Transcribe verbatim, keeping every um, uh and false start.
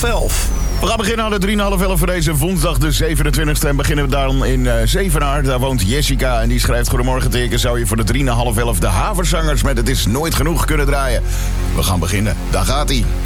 half elf. We gaan beginnen aan de drie en half elf voor deze woensdag de zevenentwintigste. En beginnen we dan in uh, Zevenaar. Daar woont Jessica en die schrijft: goedemorgen teken. Zou je voor de drie en half elf de Haverzangers met Het is nooit genoeg kunnen draaien? We gaan beginnen. Daar gaat ie.